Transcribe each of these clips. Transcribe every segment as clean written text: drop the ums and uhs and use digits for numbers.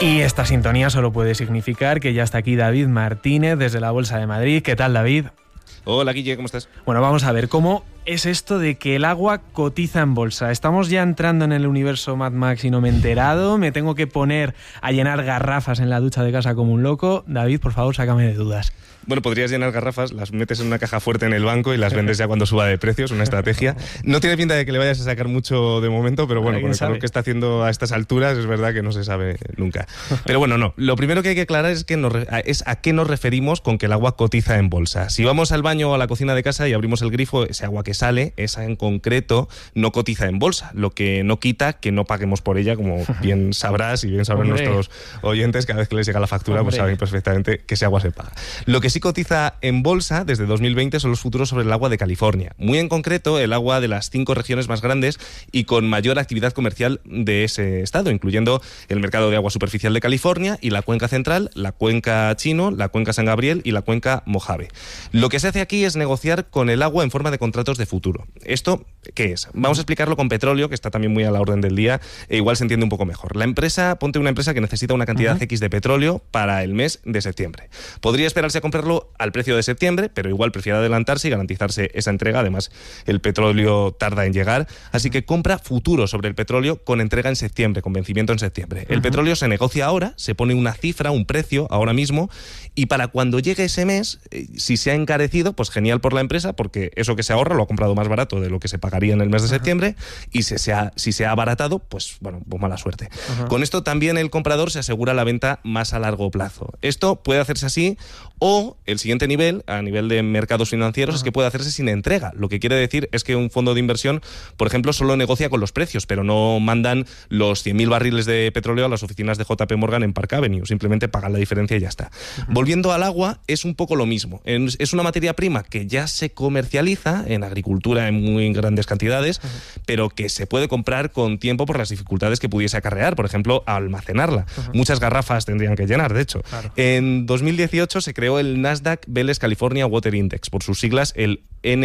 Y esta sintonía solo puede significar que ya está aquí David Martínez desde la Bolsa de Madrid. ¿Qué tal, David? Hola, Guille, ¿cómo estás? Bueno, vamos a ver, ¿cómo es esto de que el agua cotiza en bolsa? Estamos ya entrando en el universo Mad Max y no me he enterado. Me tengo que poner a llenar garrafas en la ducha de casa como un loco. David, por favor, sácame de dudas. Bueno, podrías llenar garrafas, las metes en una caja fuerte en el banco y las vendes ya cuando suba de precios, una estrategia. No tiene pinta de que le vayas a sacar mucho de momento, pero bueno, con el calor que está haciendo a estas alturas es verdad que no se sabe nunca. Pero bueno, no. Lo primero que hay que aclarar es a qué nos referimos con que el agua cotiza en bolsa. Si vamos al baño o a la cocina de casa y abrimos el grifo, ese agua que sale, esa en concreto, no cotiza en bolsa, lo que no quita que no paguemos por ella, como bien sabrás y bien sabrán nuestros oyentes, cada vez que les llega la factura, pues saben perfectamente que ese agua se paga. Lo que sí cotiza en bolsa desde 2020 son los futuros sobre el agua de California. Muy en concreto, el agua de las 5 regiones más grandes y con mayor actividad comercial de ese estado, incluyendo el mercado de agua superficial de California y la cuenca central, la cuenca Chino, la cuenca San Gabriel y la cuenca Mojave. Lo que se hace aquí es negociar con el agua en forma de contratos de futuro. ¿Esto qué es? Vamos a explicarlo con petróleo, que está también muy a la orden del día, e igual se entiende un poco mejor. Ponte una empresa que necesita una cantidad X de petróleo para el mes de septiembre. Podría esperarse a comprarlo al precio de septiembre, pero igual prefiere adelantarse y garantizarse esa entrega. Además, el petróleo tarda en llegar, así que compra futuro sobre el petróleo con entrega en septiembre, con vencimiento en septiembre. El petróleo se negocia ahora, se pone una cifra, un precio ahora mismo, y para cuando llegue ese mes, si se ha encarecido, pues genial por la empresa, porque eso que se ahorra lo ha comprado más barato de lo que se pagaría en el mes de septiembre, y si se ha abaratado, pues bueno, pues mala suerte. Con esto también el comprador se asegura la venta más a largo plazo. Esto puede hacerse así, o el siguiente nivel, a nivel de mercados financieros, es que puede hacerse sin entrega. Lo que quiere decir es que un fondo de inversión, por ejemplo, solo negocia con los precios, pero no mandan los 100.000 barriles de petróleo a las oficinas de JP Morgan en Park Avenue. Simplemente pagan la diferencia y ya está. Volviendo al agua, es un poco lo mismo. Es una materia prima que ya se comercializa en agricultura en muy grandes cantidades, pero que se puede comprar con tiempo por las dificultades que pudiese acarrear. Por ejemplo, almacenarla. Muchas garrafas tendrían que llenar, de hecho. Claro. En 2018 se creó el Nasdaq Veles California Water Index, por sus siglas el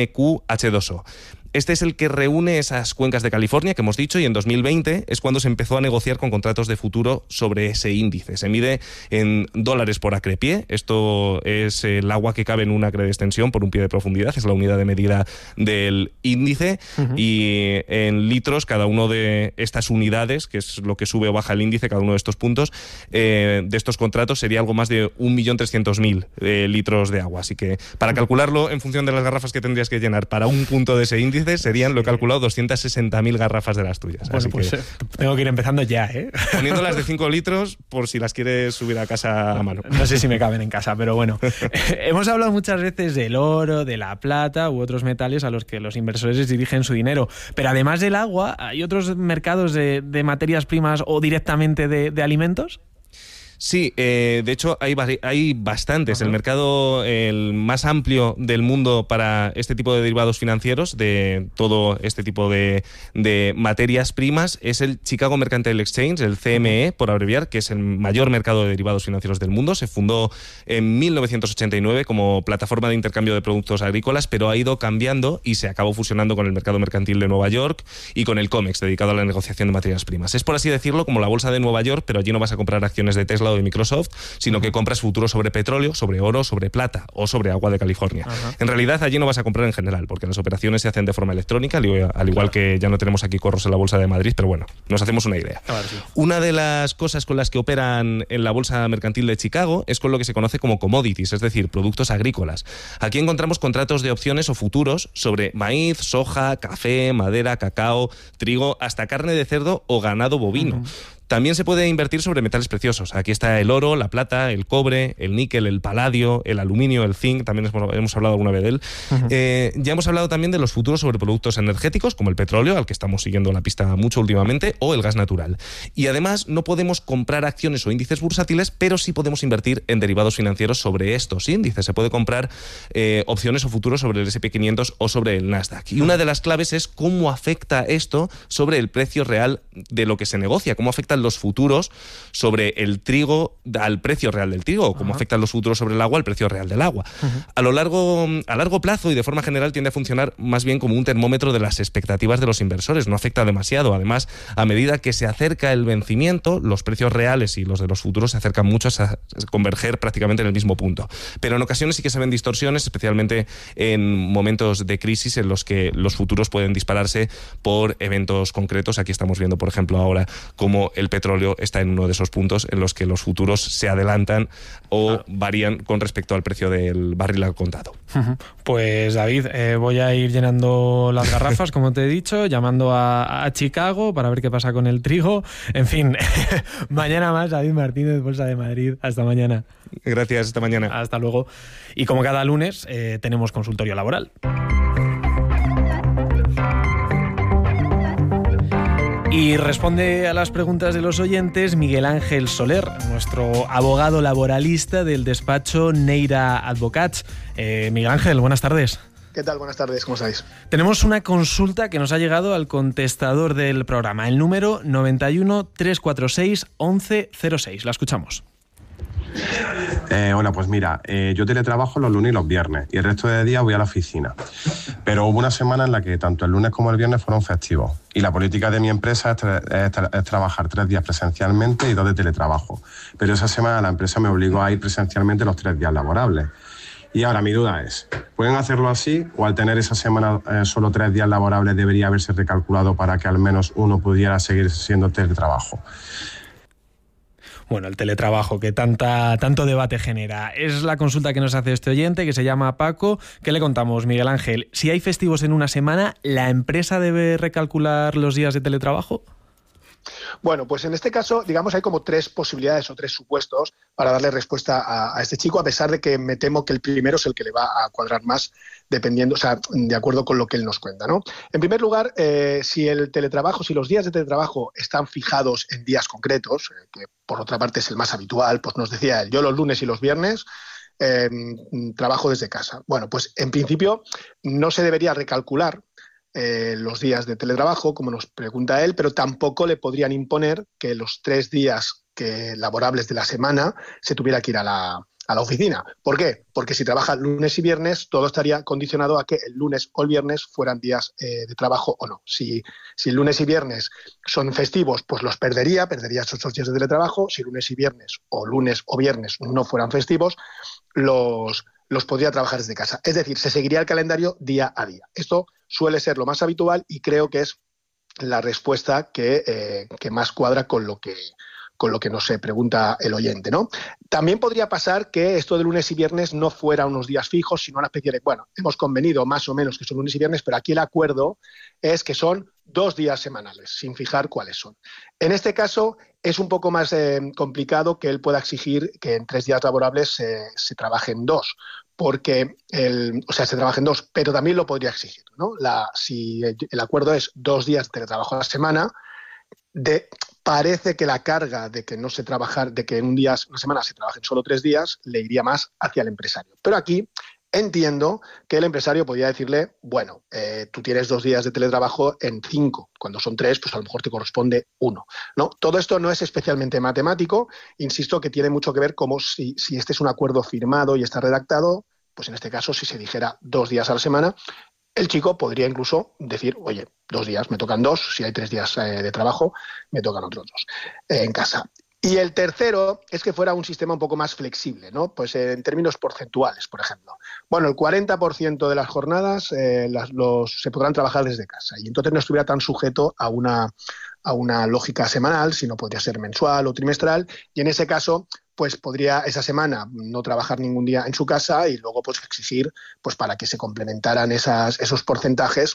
NQH2O. Este es el que reúne esas cuencas de California que hemos dicho, y en 2020 es cuando se empezó a negociar con contratos de futuro sobre ese índice. Se mide en dólares por acre-pie. Esto es el agua que cabe en un acre de extensión por un pie de profundidad. Es la unidad de medida del índice. Y en litros, cada uno de estas unidades, que es lo que sube o baja el índice, cada uno de estos puntos, de estos contratos, sería algo más de 1.300.000 litros de agua. Así que para calcularlo en función de las garrafas que tendrías que llenar para un punto de ese índice, serían, lo he calculado, 260.000 garrafas de las tuyas. Bueno, así pues que tengo que ir empezando ya, ¿eh? Poniéndolas de 5 litros por si las quieres subir a casa a mano. No sé si me caben en casa, pero bueno. Hemos hablado muchas veces del oro, de la plata u otros metales a los que los inversores dirigen su dinero. Pero además del agua, ¿hay otros mercados de materias primas o directamente de alimentos? Sí, de hecho hay bastantes. El mercado más amplio del mundo para este tipo de derivados financieros, de todo este tipo de materias primas, es el Chicago Mercantile Exchange, el CME por abreviar, que es el mayor mercado de derivados financieros del mundo. Se fundó en 1989 como plataforma de intercambio de productos agrícolas, pero ha ido cambiando y se acabó fusionando con el mercado mercantil de Nueva York y con el COMEX, dedicado a la negociación de materias primas. Es, por así decirlo, como la bolsa de Nueva York, pero allí no vas a comprar acciones de Tesla o de Microsoft, sino que compras futuros sobre petróleo, sobre oro, sobre plata o sobre agua de California. En realidad allí no vas a comprar en general, porque las operaciones se hacen de forma electrónica, al igual que ya no tenemos aquí corros en la bolsa de Madrid, pero bueno, nos hacemos una idea. Claro, sí. Una de las cosas con las que operan en la bolsa mercantil de Chicago es con lo que se conoce como commodities, es decir, productos agrícolas. Aquí encontramos contratos de opciones o futuros sobre maíz, soja, café, madera, cacao, trigo, hasta carne de cerdo o ganado bovino. También se puede invertir sobre metales preciosos. Aquí está el oro, la plata, el cobre, el níquel, el paladio, el aluminio, el zinc, también hemos hablado alguna vez de él. Ya hemos hablado también de los futuros sobre productos energéticos, como el petróleo, al que estamos siguiendo la pista mucho últimamente, o el gas natural. Y además no podemos comprar acciones o índices bursátiles, pero sí podemos invertir en derivados financieros sobre estos índices. Se puede comprar opciones o futuros sobre el S&P 500 o sobre el Nasdaq. Y una de las claves es cómo afecta esto sobre el precio real de lo que se negocia, cómo afecta afectan los futuros sobre el trigo al precio real del trigo, o cómo afectan los futuros sobre el agua al precio real del agua. A largo plazo y de forma general tiende a funcionar más bien como un termómetro de las expectativas de los inversores, no afecta demasiado. Además, a medida que se acerca el vencimiento, los precios reales y los de los futuros se acercan mucho a converger prácticamente en el mismo punto. Pero en ocasiones sí que se ven distorsiones, especialmente en momentos de crisis en los que los futuros pueden dispararse por eventos concretos. Aquí estamos viendo, por ejemplo, ahora cómo el petróleo está en uno de esos puntos en los que los futuros se adelantan o varían con respecto al precio del barril al contado. Pues David, voy a ir llenando las garrafas, como te he dicho, llamando a Chicago para ver qué pasa con el trigo. En fin, mañana más, David Martínez, Bolsa de Madrid. Hasta mañana. Gracias, hasta mañana. Hasta luego. Y como cada lunes, tenemos consultorio laboral. Y responde a las preguntas de los oyentes Miguel Ángel Soler, nuestro abogado laboralista del despacho Neira Advocats. Miguel Ángel, buenas tardes. ¿Qué tal? Buenas tardes, ¿cómo estáis? Tenemos una consulta que nos ha llegado al contestador del programa, el número 91 346 1106. La escuchamos. Hola, pues mira, yo teletrabajo los lunes y los viernes y el resto de días voy a la oficina. Pero hubo una semana en la que tanto el lunes como el viernes fueron festivos y la política de mi empresa es trabajar 3 días presencialmente y 2 de teletrabajo. Pero esa semana la empresa me obligó a ir presencialmente los 3 días laborables. Y ahora mi duda es, ¿pueden hacerlo así o al tener esa semana solo 3 días laborables debería haberse recalculado para que al menos uno pudiera seguir siendo teletrabajo? Bueno, el teletrabajo que tanto debate genera. Es la consulta que nos hace este oyente, que se llama Paco. ¿Qué le contamos, Miguel Ángel? Si hay festivos en una semana, ¿la empresa debe recalcular los días de teletrabajo? Bueno, pues en este caso, digamos, hay como 3 posibilidades o 3 supuestos para darle respuesta a este chico, a pesar de que me temo que el primero es el que le va a cuadrar más, dependiendo, o sea, de acuerdo con lo que él nos cuenta, ¿no? En primer lugar, si los días de teletrabajo están fijados en días concretos, que por otra parte es el más habitual, pues nos decía él, yo los lunes y los viernes trabajo desde casa. Bueno, pues en principio no se debería recalcular los días de teletrabajo, como nos pregunta él, pero tampoco le podrían imponer que los 3 días laborables de la semana se tuviera que ir a la oficina. ¿Por qué? Porque si trabaja lunes y viernes, todo estaría condicionado a que el lunes o el viernes fueran días de trabajo o no. Si el lunes y viernes son festivos, pues los perdería esos días de teletrabajo. Si lunes y viernes o viernes no fueran festivos, los podría trabajar desde casa. Es decir, se seguiría el calendario día a día. Esto suele ser lo más habitual y creo que es la respuesta que más cuadra con lo que nos pregunta el oyente, ¿no? También podría pasar que esto de lunes y viernes no fuera unos días fijos, sino una especie de, bueno, hemos convenido más o menos que son lunes y viernes, pero aquí el acuerdo es que son 2 días semanales, sin fijar cuáles son. En este caso es un poco más complicado que él pueda exigir que en 3 días laborables se trabajen 2, porque se trabajen 2, pero también lo podría exigir, ¿no? Si el acuerdo es 2 días de teletrabajo a la semana, parece que la carga de que en una semana se trabajen solo 3 días le iría más hacia el empresario. Pero aquí entiendo que el empresario podría decirle, bueno, tú tienes 2 días de teletrabajo en 5, cuando son 3, pues a lo mejor te corresponde 1, ¿no? Todo esto no es especialmente matemático, insisto que tiene mucho que ver como si este es un acuerdo firmado y está redactado, pues en este caso si se dijera 2 días a la semana, el chico podría incluso decir, oye, 2 días, me tocan 2, si hay 3 días de trabajo, me tocan otros 2 en casa. Y el tercero es que fuera un sistema un poco más flexible, ¿no? Pues en términos porcentuales, por ejemplo. Bueno, el 40% de las jornadas se podrán trabajar desde casa y entonces no estuviera tan sujeto a una lógica semanal, sino podría ser mensual o trimestral, y en ese caso pues podría esa semana no trabajar ningún día en su casa y luego pues exigir pues para que se complementaran esos porcentajes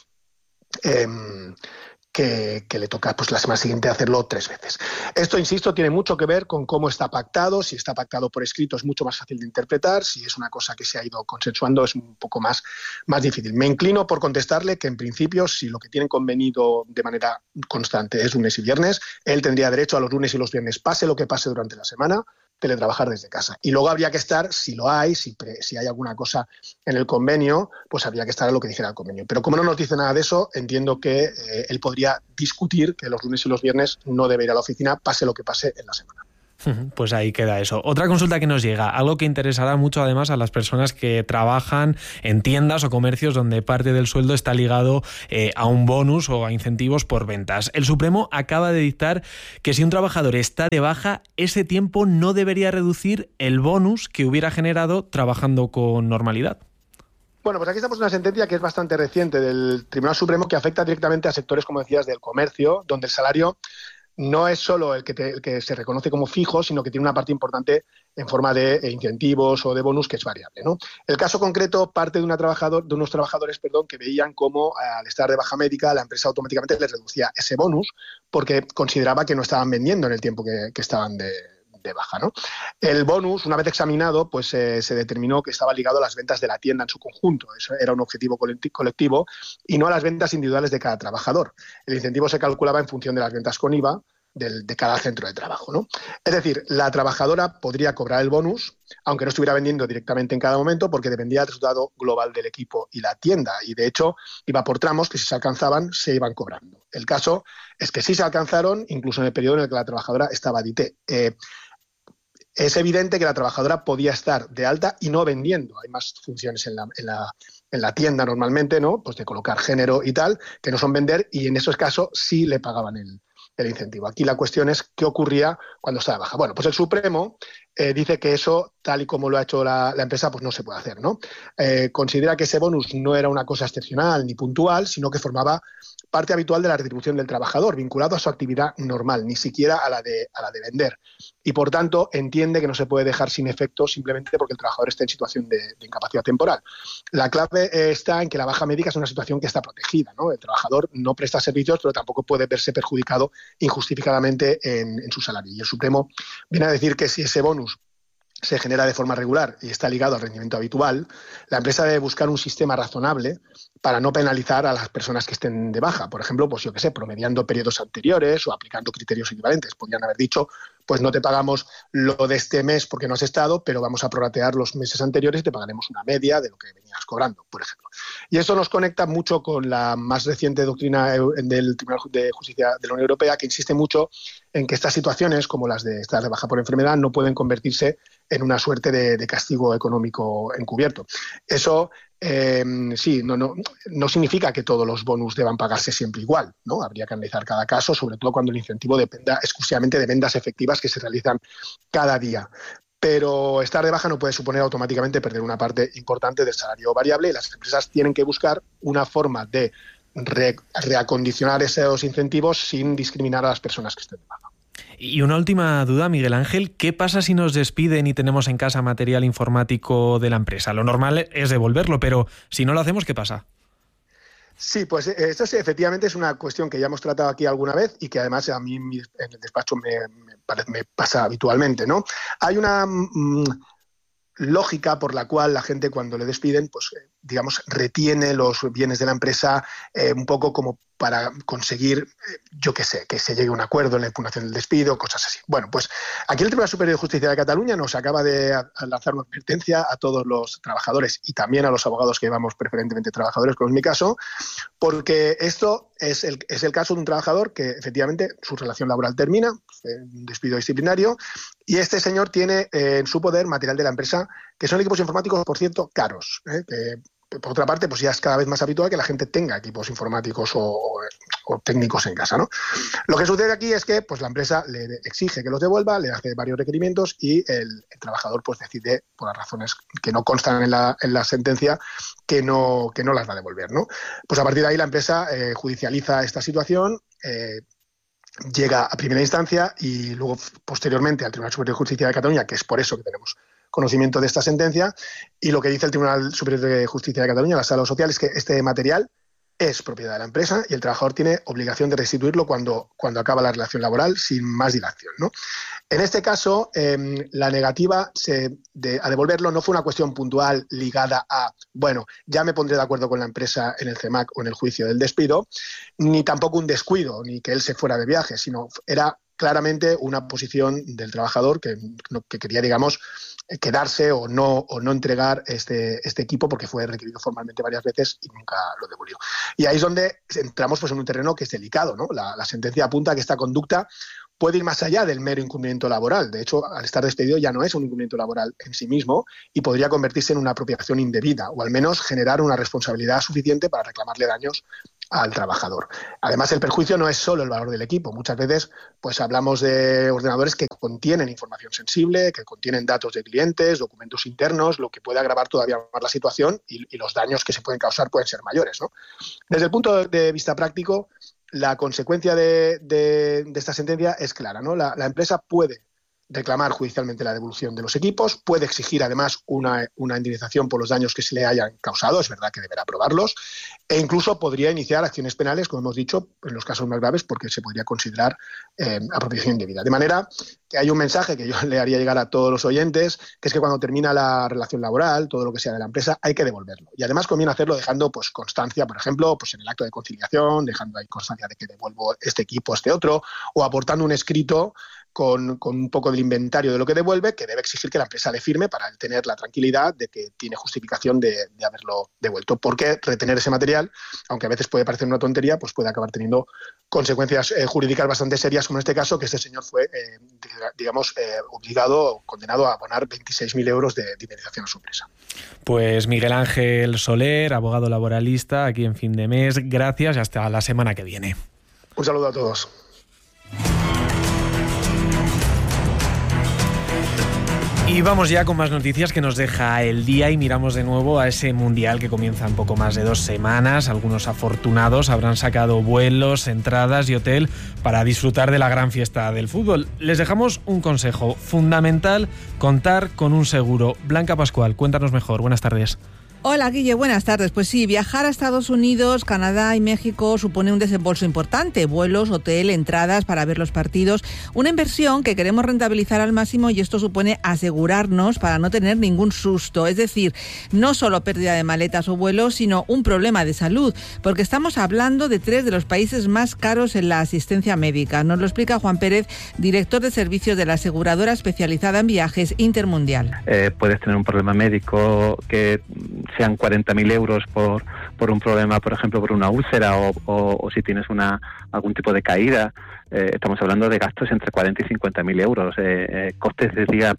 que le toca pues la semana siguiente hacerlo 3 veces. Esto, insisto, tiene mucho que ver con cómo está pactado. Si está pactado por escrito es mucho más fácil de interpretar. Si es una cosa que se ha ido consensuando es un poco más difícil. Me inclino por contestarle que en principio si lo que tienen convenido de manera constante es lunes y viernes, él tendría derecho a los lunes y los viernes, pase lo que pase durante la semana, teletrabajar desde casa. Y luego habría que estar, si lo hay, si hay alguna cosa en el convenio, pues habría que estar a lo que dijera el convenio. Pero como no nos dice nada de eso, entiendo que él podría discutir que los lunes y los viernes no debe ir a la oficina, pase lo que pase en la semana. Pues ahí queda eso. Otra consulta que nos llega, algo que interesará mucho además a las personas que trabajan en tiendas o comercios donde parte del sueldo está ligado a un bonus o a incentivos por ventas. El Supremo acaba de dictar que si un trabajador está de baja, ese tiempo no debería reducir el bonus que hubiera generado trabajando con normalidad. Bueno, pues aquí estamos en una sentencia que es bastante reciente del Tribunal Supremo que afecta directamente a sectores, como decías, del comercio, donde el salario no es solo el que se reconoce como fijo, sino que tiene una parte importante en forma de incentivos o de bonus que es variable, ¿no? El caso concreto parte de unos trabajadores que veían cómo al estar de baja médica la empresa automáticamente les reducía ese bonus porque consideraba que no estaban vendiendo en el tiempo que estaban de baja, ¿no? El bonus, una vez examinado, pues se determinó que estaba ligado a las ventas de la tienda en su conjunto. Eso era un objetivo colectivo y no a las ventas individuales de cada trabajador. El incentivo se calculaba en función de las ventas con IVA de cada centro de trabajo, ¿no? Es decir, la trabajadora podría cobrar el bonus, aunque no estuviera vendiendo directamente en cada momento, porque dependía del resultado global del equipo y la tienda. Y de hecho, iba por tramos que si se alcanzaban, se iban cobrando. El caso es que sí se alcanzaron, incluso en el periodo en el que la trabajadora estaba de IT. Es evidente que la trabajadora podía estar de alta y no vendiendo. Hay más funciones en la tienda normalmente, ¿no? Pues de colocar género y tal, que no son vender, y en esos casos sí le pagaban el incentivo. Aquí la cuestión es qué ocurría cuando estaba baja. Bueno, pues el Supremo dice que eso, tal y como lo ha hecho la empresa, pues no se puede hacer, ¿no? Considera que ese bonus no era una cosa excepcional ni puntual, sino que formaba parte habitual de la retribución del trabajador, vinculado a su actividad normal, ni siquiera a la de vender. Y por tanto entiende que no se puede dejar sin efecto simplemente porque el trabajador está en situación de incapacidad temporal. La clave está en que la baja médica es una situación que está protegida, ¿no? El trabajador no presta servicios, pero tampoco puede verse perjudicado injustificadamente en su salario. Y el Supremo viene a decir que si ese bonus se genera de forma regular y está ligado al rendimiento habitual, la empresa debe buscar un sistema razonable para no penalizar a las personas que estén de baja. Por ejemplo, pues yo qué sé, promediando periodos anteriores o aplicando criterios equivalentes. Podrían haber dicho, pues no te pagamos lo de este mes porque no has estado, pero vamos a prorratear los meses anteriores y te pagaremos una media de lo que venías cobrando, por ejemplo. Y eso nos conecta mucho con la más reciente doctrina del Tribunal de Justicia de la Unión Europea, que insiste mucho en que estas situaciones, como las de estar de baja por enfermedad, no pueden convertirse en una suerte de castigo económico encubierto. Eso sí, no significa que todos los bonus deban pagarse siempre igual, ¿no? Habría que analizar cada caso, sobre todo cuando el incentivo dependa exclusivamente de ventas efectivas que se realizan cada día. Pero estar de baja no puede suponer automáticamente perder una parte importante del salario variable y las empresas tienen que buscar una forma de reacondicionar esos incentivos sin discriminar a las personas que estén de baja. Y una última duda, Miguel Ángel, ¿qué pasa si nos despiden y tenemos en casa material informático de la empresa? Lo normal es devolverlo, pero si no lo hacemos, ¿qué pasa? Sí, pues esto sí, efectivamente es una cuestión que ya hemos tratado aquí alguna vez y que además a mí en el despacho me pasa habitualmente, ¿no? Hay una lógica por la cual la gente cuando le despiden, pues digamos, retiene los bienes de la empresa un poco como para conseguir, yo qué sé, que se llegue a un acuerdo en la impugnación del despido, cosas así. Bueno, pues aquí el Tribunal Superior de Justicia de Cataluña nos acaba de lanzar una advertencia a todos los trabajadores y también a los abogados que llevamos preferentemente trabajadores, como es mi caso, porque esto es el caso de un trabajador que efectivamente su relación laboral termina, un despido disciplinario, y este señor tiene en su poder material de la empresa, que son equipos informáticos, por cierto, caros, que por otra parte, pues ya es cada vez más habitual que la gente tenga equipos informáticos o técnicos en casa, ¿no? Lo que sucede aquí es que pues la empresa le exige que los devuelva, le hace varios requerimientos y el trabajador pues decide, por las razones que no constan en la sentencia, que no las va a devolver, ¿no? Pues a partir de ahí la empresa judicializa esta situación, llega a primera instancia y luego posteriormente al Tribunal Superior de Justicia de Cataluña, que es por eso que tenemos conocimiento de esta sentencia, y lo que dice el Tribunal Superior de Justicia de Cataluña, la Sala Social, es que este material es propiedad de la empresa y el trabajador tiene obligación de restituirlo cuando acaba la relación laboral sin más dilación, ¿no? En este caso, la negativa a devolverlo no fue una cuestión puntual ligada a, bueno, ya me pondré de acuerdo con la empresa en el CEMAC o en el juicio del despido, ni tampoco un descuido, ni que él se fuera de viaje, sino era claramente una posición del trabajador que quería, digamos, quedarse o no entregar este equipo porque fue requerido formalmente varias veces y nunca lo devolvió. Y ahí es donde entramos pues en un terreno que es delicado, ¿no? La sentencia apunta a que esta conducta puede ir más allá del mero incumplimiento laboral. De hecho, al estar despedido ya no es un incumplimiento laboral en sí mismo y podría convertirse en una apropiación indebida o al menos generar una responsabilidad suficiente para reclamarle daños al trabajador. Además, el perjuicio no es solo el valor del equipo. Muchas veces pues hablamos de ordenadores que contienen información sensible, que contienen datos de clientes, documentos internos, lo que puede agravar todavía más la situación y los daños que se pueden causar pueden ser mayores, ¿no? Desde el punto de vista práctico, la consecuencia de esta sentencia es clara, ¿no? La empresa puede reclamar judicialmente la devolución de los equipos, puede exigir además una indemnización por los daños que se le hayan causado, es verdad que deberá probarlos, e incluso podría iniciar acciones penales, como hemos dicho, en los casos más graves, porque se podría considerar apropiación indebida. De manera que hay un mensaje que yo le haría llegar a todos los oyentes, que es que cuando termina la relación laboral, todo lo que sea de la empresa, hay que devolverlo. Y además conviene hacerlo dejando pues constancia, por ejemplo, pues en el acto de conciliación, dejando ahí constancia de que devuelvo este equipo, este otro, o aportando un escrito con un poco del inventario de lo que devuelve, que debe exigir que la empresa le firme para tener la tranquilidad de que tiene justificación de haberlo devuelto. Porque retener ese material, aunque a veces puede parecer una tontería, pues puede acabar teniendo consecuencias jurídicas bastante serias, como en este caso, que este señor fue, obligado, condenado a abonar 26.000 euros de indemnización a su empresa. Pues Miguel Ángel Soler, abogado laboralista, aquí en Fin de Mes. Gracias y hasta la semana que viene. Un saludo a todos. Y vamos ya con más noticias que nos deja el día y miramos de nuevo a ese mundial que comienza en poco más de 2 semanas. Algunos afortunados habrán sacado vuelos, entradas y hotel para disfrutar de la gran fiesta del fútbol. Les dejamos un consejo fundamental: contar con un seguro. Blanca Pascual, cuéntanos mejor. Buenas tardes. Hola, Guille, buenas tardes. Pues sí, viajar a Estados Unidos, Canadá y México supone un desembolso importante. Vuelos, hotel, entradas para ver los partidos. Una inversión que queremos rentabilizar al máximo y esto supone asegurarnos para no tener ningún susto. Es decir, no solo pérdida de maletas o vuelos, sino un problema de salud. Porque estamos hablando de 3 de los países más caros en la asistencia médica. Nos lo explica Juan Pérez, director de servicios de la aseguradora especializada en viajes Intermundial. Puedes tener un problema médico que sean 40.000 euros por un problema, por ejemplo, por una úlcera o si tienes algún tipo de caída. Estamos hablando de gastos entre 40 y 50.000 euros. Costes de día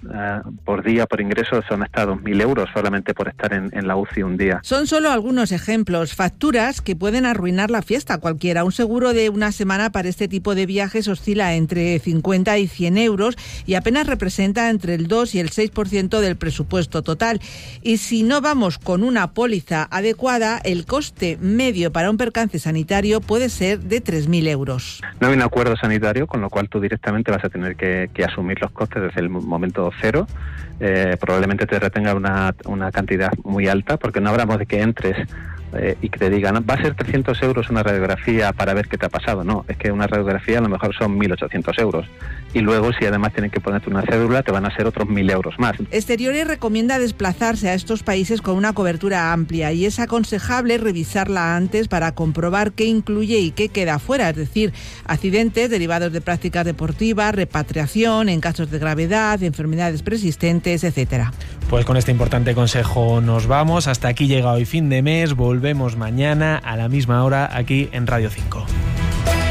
por ingreso son hasta 2.000 euros solamente por estar en la UCI un día. Son solo algunos ejemplos, facturas que pueden arruinar la fiesta cualquiera. Un seguro de una semana para este tipo de viajes oscila entre 50 y 100 euros y apenas representa entre el 2 y el 6% del presupuesto total. Y si no vamos con una póliza adecuada, el coste medio para un percance sanitario puede ser de 3.000 euros. No hay un acuerdo sanitario, con lo cual tú directamente vas a tener que asumir los costes desde el momento cero. Probablemente te retenga una cantidad muy alta, porque no hablamos de que entres y que te digan, va a ser 300 euros una radiografía para ver qué te ha pasado. No, es que una radiografía a lo mejor son 1.800 euros. Y luego, si además tienen que ponerte una cédula, te van a ser otros 1.000 euros más. Exteriores recomienda desplazarse a estos países con una cobertura amplia y es aconsejable revisarla antes para comprobar qué incluye y qué queda fuera, es decir, accidentes derivados de prácticas deportivas, repatriación en casos de gravedad, enfermedades persistentes, etcétera. Pues con este importante consejo nos vamos. Hasta aquí llega hoy Fin de Mes. Volvemos mañana a la misma hora aquí en Radio 5.